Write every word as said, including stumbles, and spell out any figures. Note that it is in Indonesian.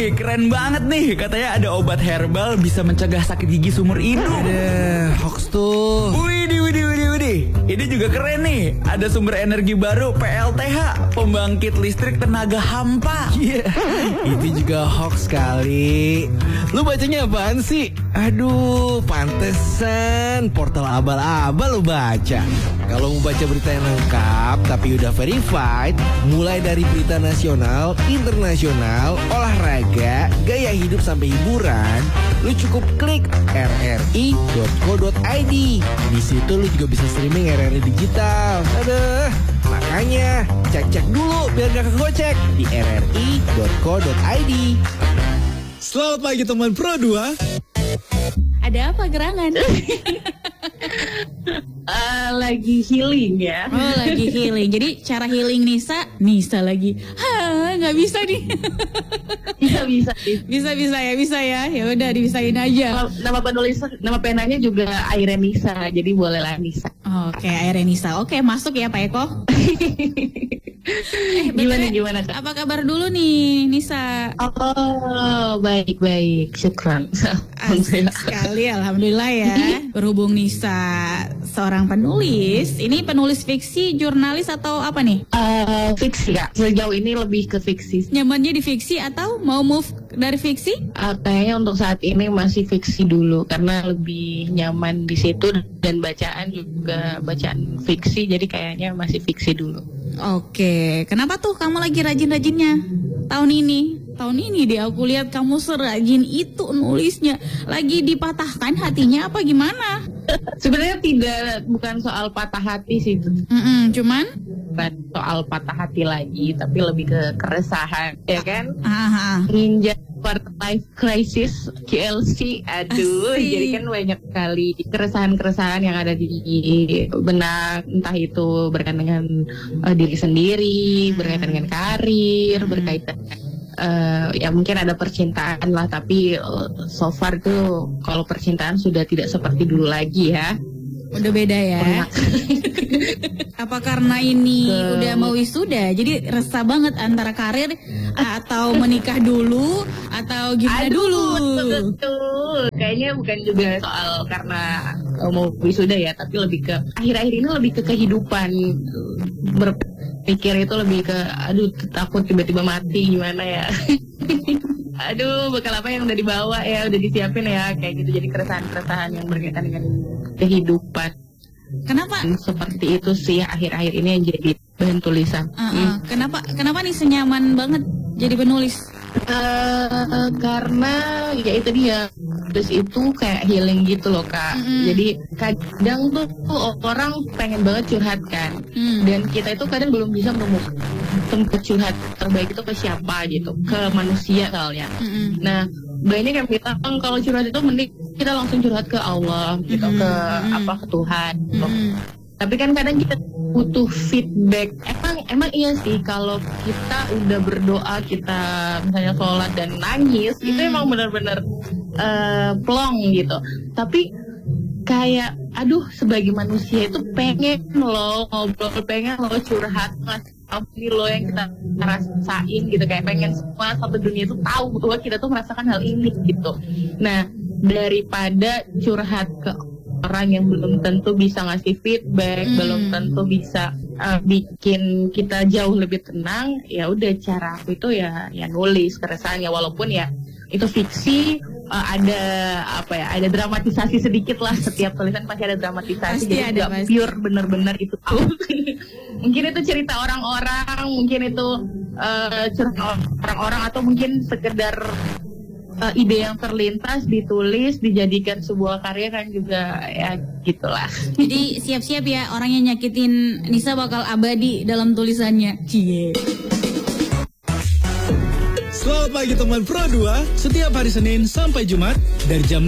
Wih, keren banget nih. Katanya ada obat herbal bisa mencegah sakit gigi seumur hidup. Ada hoax tuh. Widih, widih, widih, widih. Ini juga keren nih. Ada sumber energi baru P L T H, pembangkit listrik tenaga hampa. Iya, yeah. Itu juga hoax kali. Lu bacanya apaan sih? Aduh, pantesan portal abal-abal lu baca. Kalau mau baca berita yang lengkap tapi udah verified, mulai dari berita nasional, internasional, olahraga, gaya hidup sampai hiburan, lu cukup klik r r i dot co dot i d. Di situ lu juga bisa streaming R R I digital. Aduh, makanya cek-cek dulu biar gak kegocek di r r i dot co dot i d. Selamat pagi teman Pro dua. Ada apa gerangan? uh, lagi healing ya. Oh, lagi healing. Jadi cara healing Nisa, Nisa lagi. Hah, nggak bisa nih. Bisa bisa. Bisa bisa ya, bisa ya. Ya udah dibisain aja. Nama, nama penulis, nama penanya juga Airen Nisa. Jadi bolehlah Nisa. Oke, Airen Nisa. Oke, masuk ya Pak Eko. eh, gimana betul, gimana Kak? Apa kabar dulu nih Nisa? Oh, baik baik. Syukran. Asik sekali, alhamdulillah ya. Berhubung Nisa seorang penulis, ini penulis fiksi, jurnalis atau apa nih? Uh, fiksi Kak. Sejauh ini lebih ke fiksi. Nyamannya di fiksi atau mau move dari fiksi? Uh, kayaknya untuk saat ini masih fiksi dulu karena lebih nyaman di situ dan bacaan juga bacaan fiksi, jadi kayaknya masih fiksi dulu. Oke, kenapa tuh kamu lagi rajin-rajinnya tahun ini? Tahun ini deh aku lihat kamu serajin itu nulisnya. Lagi dipatahkan hatinya apa gimana? Sebenarnya tidak, bukan soal patah hati sih. Mm-mm, cuman? Bukan soal patah hati lagi, tapi lebih ke keresahan, ya kan? Aha. Ninja Quarter Life Crisis, Q L C, aduh, Asik. jadi kan banyak sekali keresahan-keresahan yang ada di benak, entah itu berkaitan dengan uh, diri sendiri, berkaitan dengan karir, berkaitan Uh, ya mungkin ada percintaan lah, tapi uh, so far tuh kalau percintaan sudah tidak seperti dulu lagi ya. Udah beda ya. Apa karena ini Ke... udah mau wisuda, jadi resah banget antara karir atau menikah dulu atau gimana? Aduh, dulu? Betul, kayaknya bukan juga soal karena mau wisuda ya, tapi lebih ke akhir-akhir ini lebih ke kehidupan. Ber- pikir itu lebih ke aduh takut tiba-tiba mati gimana ya. Aduh bekal apa yang udah dibawa ya, udah disiapin ya, kayak gitu. Jadi keresahan-keresahan yang berkaitan dengan kehidupan. Kenapa? Seperti itu sih akhir-akhir ini yang jadi bahan tulisan. Uh-uh. hmm. Kenapa? Kenapa nih senyaman banget jadi penulis? Uh, karena ya itu dia, terus itu kayak healing gitu loh Kak. Mm-hmm. Jadi kadang tuh orang pengen banget curhat kan, mm. dan kita itu kadang belum bisa menemukan tempat curhat terbaik itu ke siapa gitu, ke manusia soalnya. Mm-hmm. Nah banyak yang bilang kalau curhat itu mending kita langsung curhat ke Allah gitu, mm-hmm. ke apa ke Tuhan. Gitu. Mm-hmm. Tapi kan kadang kita butuh feedback. Emang emang iya sih kalau kita udah berdoa, kita misalnya sholat dan nangis, hmm. itu emang benar-benar uh, plong gitu. Tapi kayak aduh sebagai manusia itu pengen lo ngobrol, pengen lo curhat, ngasih apa lo yang kita rasain gitu, kayak pengen semua satu dunia itu tahu bahwa kita tuh merasakan hal ini gitu. Nah daripada curhat ke orang yang belum tentu bisa ngasih feedback, hmm. belum tentu bisa uh, bikin kita jauh lebih tenang, ya udah cara aku itu ya ya nulis keresahannya, walaupun ya itu fiksi, uh, ada apa ya, ada dramatisasi sedikit lah, setiap tulisan pasti ada dramatisasi, pasti jadi nggak pure bener-bener itu tuh. Mungkin itu cerita orang-orang, mungkin itu uh, cerita orang-orang, atau mungkin sekedar Uh, ide yang terlintas ditulis dijadikan sebuah karya kan juga ya gitulah. Jadi siap-siap ya, orang yang nyakitin Nisa bakal abadi dalam tulisannya. Cie. Selamat pagi teman Pro dua, setiap hari Senin sampai Jumat dari jam